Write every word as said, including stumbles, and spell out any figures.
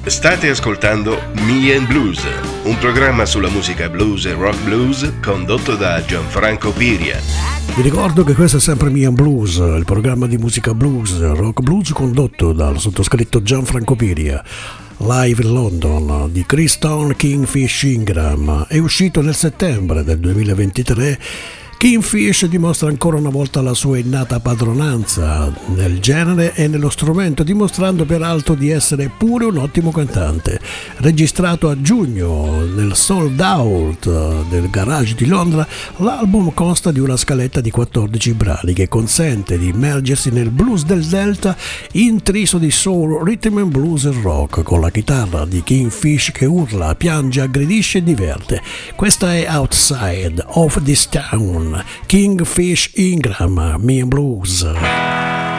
State ascoltando Me and Blues, un programma sulla musica blues e rock blues condotto da Gianfranco Piria. Vi ricordo che questo è sempre Me and Blues, il programma di musica blues, rock blues condotto dal sottoscritto Gianfranco Piria. Live in London di Chris Stone Kingfish Ingram, è uscito nel settembre del duemilaventitré. Kingfish dimostra ancora una volta la sua innata padronanza nel genere e nello strumento, dimostrando peraltro di essere pure un ottimo cantante. Registrato a giugno nel Sold Out del Garage di Londra, l'album consta di una scaletta di quattordici brani che consente di immergersi nel blues del Delta intriso di soul, rhythm and blues e rock, con la chitarra di Kingfish che urla, piange, aggredisce e diverte. Questa è Outside of This Town, Kingfish Ingram, Me and Blues.